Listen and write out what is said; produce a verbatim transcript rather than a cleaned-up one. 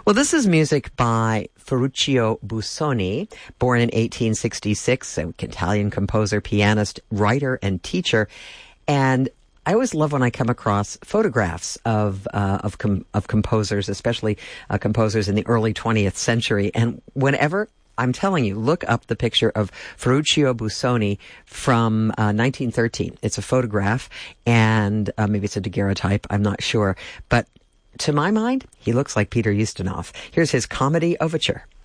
Well, this is music by Ferruccio Busoni, born in eighteen sixty-six, an Italian composer, pianist, writer, and teacher. And I always love when I come across photographs of uh, of com- of composers, especially uh, composers in the early twentieth century. And whenever I'm telling you, look up the picture of Ferruccio Busoni from uh, nineteen thirteen. It's a photograph, and uh, maybe it's a daguerreotype. I'm not sure, but to my mind, he looks like Peter Ustinov. Here's his comedy overture.